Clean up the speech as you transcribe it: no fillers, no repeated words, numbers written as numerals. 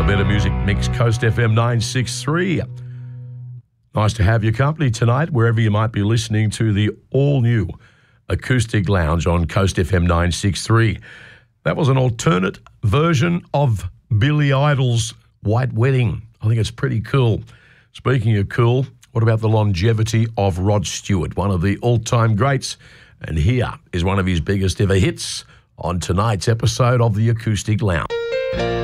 Better Music Mix, Coast FM 963. Nice to have your company tonight, wherever you might be listening to the all-new Acoustic Lounge on Coast FM 963. That was an alternate version of Billy Idol's White Wedding. I think it's pretty cool. Speaking of cool, what about the longevity of Rod Stewart, one of the all-time greats? And here is one of his biggest ever hits on tonight's episode of the Acoustic Lounge.